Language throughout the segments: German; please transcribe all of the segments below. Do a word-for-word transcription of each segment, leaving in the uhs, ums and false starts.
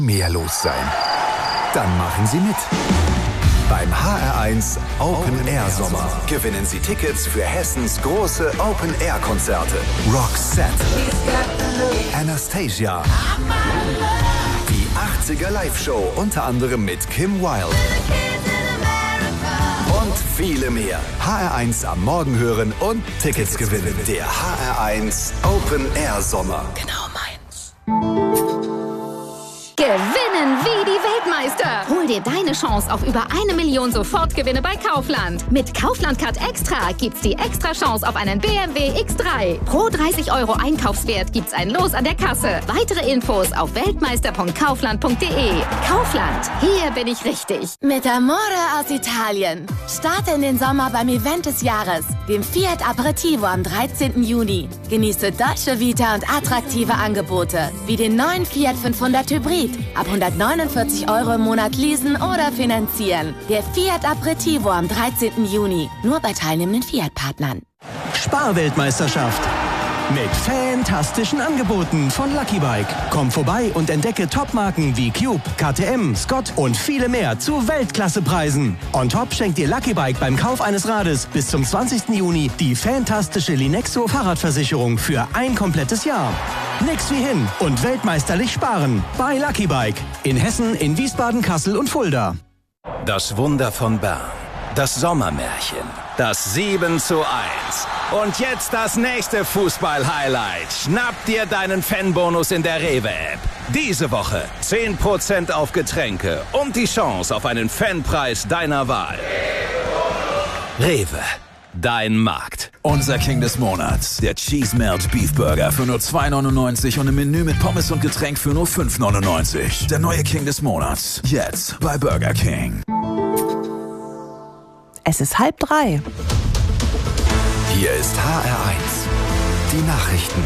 mehr los sein? Dann machen Sie mit. Beim H R eins Open Air Sommer gewinnen Sie Tickets für Hessens große Open Air Konzerte. Roxette, Anastasia, die achtziger Live-Show unter anderem mit Kim Wilde und viele mehr. H R eins am Morgen hören und Tickets gewinnen. Der H R eins Open Air Sommer. Genau meins. Gewinnen wie die Weltmeister. Hol dir deine Chance auf über eine Million Sofortgewinne bei Kaufland. Mit Kaufland Card Extra gibt's die extra Chance auf einen B M W X drei. Pro dreißig Euro Einkaufswert gibt's ein Los an der Kasse. Weitere Infos auf weltmeister punkt kaufland punkt de. Kaufland, hier bin ich richtig. Mit Amore aus Italien. Starte in den Sommer beim Event des Jahres, dem Fiat Aperitivo am dreizehnten Juni. Genieße deutsche Vita und attraktive Angebote, wie den neuen Fiat fünfhundert Hybrid. Ab hundertneunundvierzig Euro im Monat leasen oder finanzieren. Der Fiat Aperitivo am dreizehnten Juni. Nur bei teilnehmenden Fiat-Partnern. Sparweltmeisterschaft. Mit fantastischen Angeboten von Lucky Bike. Komm vorbei und entdecke Topmarken wie Cube, K T M, Scott und viele mehr zu Weltklassepreisen. On top schenkt dir Lucky Bike beim Kauf eines Rades bis zum zwanzigsten Juni die fantastische Linexo Fahrradversicherung für ein komplettes Jahr. Nix wie hin und weltmeisterlich sparen bei Lucky Bike. In Hessen, in Wiesbaden, Kassel und Fulda. Das Wunder von Bern. Das Sommermärchen. Das sieben zu eins. Und jetzt das nächste Fußball-Highlight. Schnapp dir deinen Fanbonus in der Rewe-App. Diese Woche zehn Prozent auf Getränke und die Chance auf einen Fanpreis deiner Wahl. Rewe. Dein Markt. Unser King des Monats. Der Cheese Melt Beef Burger für nur zwei neunundneunzig und im Menü mit Pommes und Getränk für nur fünf neunundneunzig. Der neue King des Monats. Jetzt bei Burger King. Es ist halb drei. Hier ist H R eins. Die Nachrichten.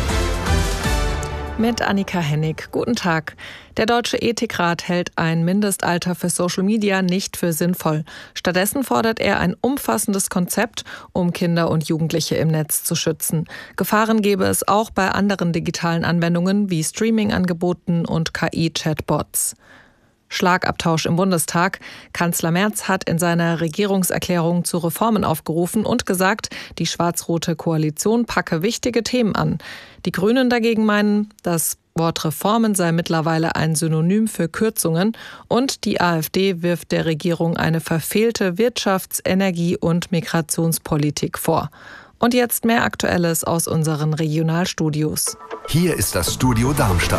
Mit Annika Hennig. Guten Tag. Der Deutsche Ethikrat hält ein Mindestalter für Social Media nicht für sinnvoll. Stattdessen fordert er ein umfassendes Konzept, um Kinder und Jugendliche im Netz zu schützen. Gefahren gäbe es auch bei anderen digitalen Anwendungen wie Streaming-Angeboten und K I-Chatbots. Schlagabtausch im Bundestag. Kanzler Merz hat in seiner Regierungserklärung zu Reformen aufgerufen und gesagt, die schwarz-rote Koalition packe wichtige Themen an. Die Grünen dagegen meinen, das Wort Reformen sei mittlerweile ein Synonym für Kürzungen und die AfD wirft der Regierung eine verfehlte Wirtschafts-, Energie- und Migrationspolitik vor. Und jetzt mehr Aktuelles aus unseren Regionalstudios. Hier ist das Studio Darmstadt.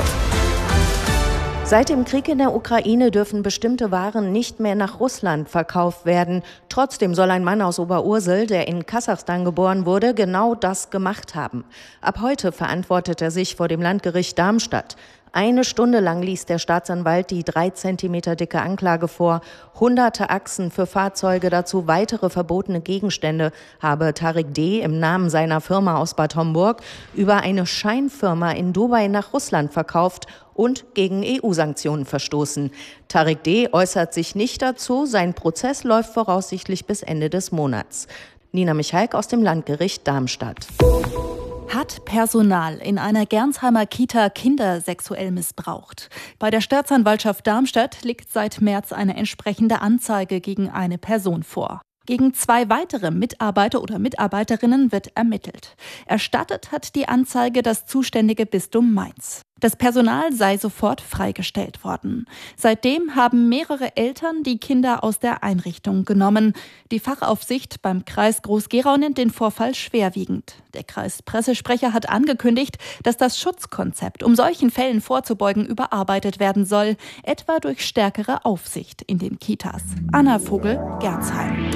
Seit dem Krieg in der Ukraine dürfen bestimmte Waren nicht mehr nach Russland verkauft werden. Trotzdem soll ein Mann aus Oberursel, der in Kasachstan geboren wurde, genau das gemacht haben. Ab heute verantwortet er sich vor dem Landgericht Darmstadt. Eine Stunde lang ließ der Staatsanwalt die drei Zentimeter dicke Anklage vor. Hunderte Achsen für Fahrzeuge, dazu weitere verbotene Gegenstände habe Tarek D. im Namen seiner Firma aus Bad Homburg über eine Scheinfirma in Dubai nach Russland verkauft und gegen E U-Sanktionen verstoßen. Tarek D. äußert sich nicht dazu. Sein Prozess läuft voraussichtlich bis Ende des Monats. Nina Michalk aus dem Landgericht Darmstadt. Hat Personal in einer Gernsheimer Kita Kinder sexuell missbraucht? Bei der Staatsanwaltschaft Darmstadt liegt seit März eine entsprechende Anzeige gegen eine Person vor. Gegen zwei weitere Mitarbeiter oder Mitarbeiterinnen wird ermittelt. Erstattet hat die Anzeige das zuständige Bistum Mainz. Das Personal sei sofort freigestellt worden. Seitdem haben mehrere Eltern die Kinder aus der Einrichtung genommen. Die Fachaufsicht beim Kreis Groß-Gerau nennt den Vorfall schwerwiegend. Der Kreispressesprecher hat angekündigt, dass das Schutzkonzept, um solchen Fällen vorzubeugen, überarbeitet werden soll, etwa durch stärkere Aufsicht in den Kitas. Anna Vogel, Gernsheim.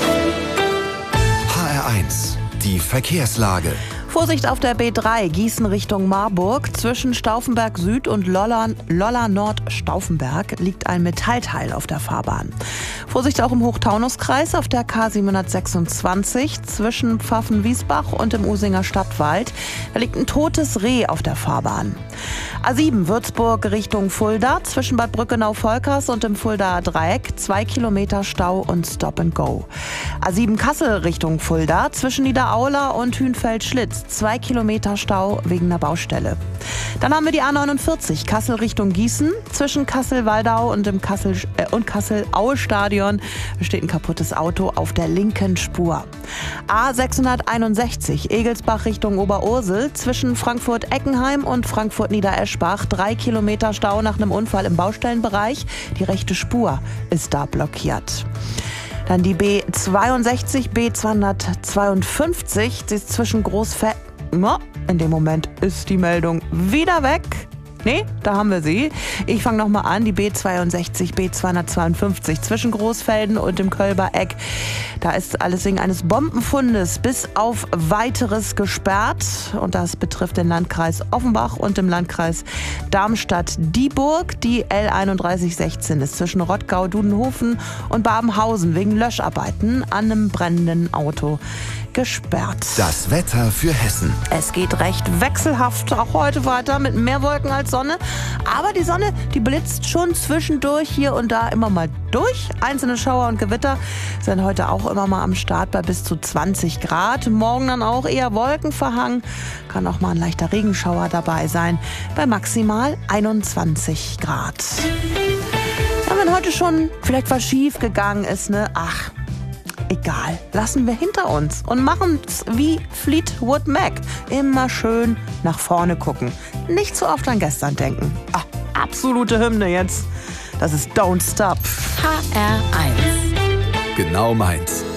H R eins. Die Verkehrslage. Vorsicht auf der B drei, Gießen Richtung Marburg. Zwischen Stauffenberg Süd und Lolla, Lolla Nord Stauffenberg liegt ein Metallteil auf der Fahrbahn. Vorsicht auch im Hochtaunuskreis auf der K siebenhundertsechsundzwanzig zwischen Pfaffen-Wiesbach und im Usinger Stadtwald. Da liegt ein totes Reh auf der Fahrbahn. A sieben Würzburg Richtung Fulda zwischen Bad Brückenau-Volkers und dem Fuldaer Dreieck zwei Kilometer Stau und Stop and Go. A sieben Kassel Richtung Fulda zwischen Niederaula und Hünfeld-Schlitz zwei Kilometer Stau wegen einer Baustelle. Dann haben wir die A neunundvierzig Kassel Richtung Gießen zwischen Kassel-Waldau und dem Kassel äh, und Kassel-Aue-Stadion steht ein kaputtes Auto auf der linken Spur. A sechshunderteinundsechzig Egelsbach Richtung Oberursel zwischen Frankfurt-Eckenheim und Frankfurt-Niedereschbach drei Kilometer Stau nach einem Unfall im Baustellenbereich. Die rechte Spur ist da blockiert. Dann die B zweiundsechzig, B zweihundertzweiundfünfzig, sie ist zwischen Großfeld. In dem Moment ist die Meldung wieder weg. Nee, da haben wir sie. Ich fange nochmal an. Die B zweiundsechzig, B zweihundertzweiundfünfzig zwischen Großfelden und dem Kölber Eck. Da ist alles wegen eines Bombenfundes bis auf Weiteres gesperrt. Und das betrifft den Landkreis Offenbach und den Landkreis Darmstadt-Dieburg. Die L einunddreißig sechzehn ist zwischen Rottgau, Dudenhofen und Babenhausen wegen Löscharbeiten an einem brennenden Auto gesperrt. Das Wetter für Hessen. Es geht recht wechselhaft auch heute weiter mit mehr Wolken als Sonne. Aber die Sonne, die blitzt schon zwischendurch hier und da immer mal durch. Einzelne Schauer und Gewitter sind heute auch immer mal am Start bei bis zu zwanzig Grad. Morgen dann auch eher wolkenverhangen. Kann auch mal ein leichter Regenschauer dabei sein bei maximal einundzwanzig Grad. Ja, wenn heute schon vielleicht was schief gegangen ist, ne? Ach, egal, lassen wir hinter uns und machen es wie Fleetwood Mac. Immer schön nach vorne gucken. Nicht zu oft an gestern denken. Ach, absolute Hymne jetzt. Das ist Don't Stop. H R eins. Genau meins.